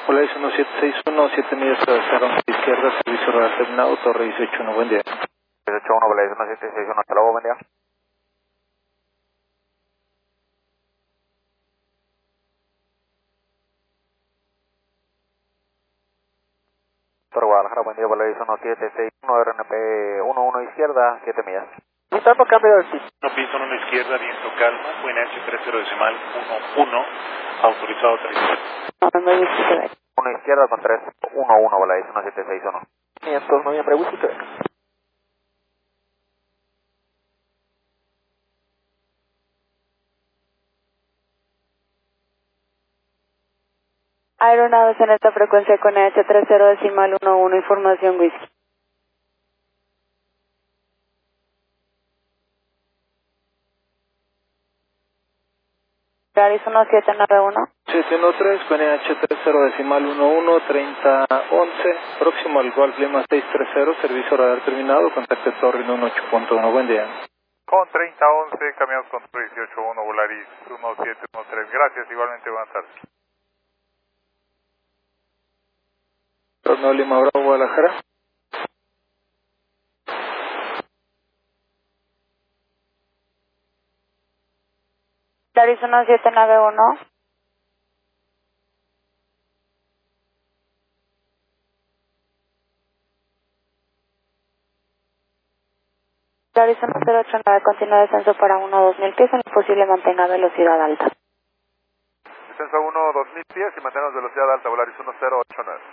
Polaris 1761, 7 millas a izquierda, servicio radar terminado, Torre 181, buen día. 181, Polaris 1761, hasta luego, buen día. Torre Guadalajara, buen día, Polaris 1761, RNP 11 izquierda, 7 millas. Buscando cambio de sitio. No, piso 1 izquierda, viento calma, QNH 30.11, autorizado 3. No hay whisky 1 izquierda con 311, Polaris 1761. 500, noviembre, whisky Quebec. Aeronaves en esta frecuencia con H30.11, información whisky. Polaris 1791. 713, QNH 30.11, 3011, próximo al Golf Lima 630, servicio radar terminado, contacto Torre 18.1, buen día. Con 3011, cambiamos con 181, Volaris 1713. Gracias, igualmente, buenas tardes. Torneo Lima Bravo, Guadalajara. Polaris 1791. Polaris 1089, continúa descenso para 1-2000 pies, en lo posible mantenga velocidad alta. Descenso 1, 2000 pies y mantenemos velocidad alta, Volaris 1089.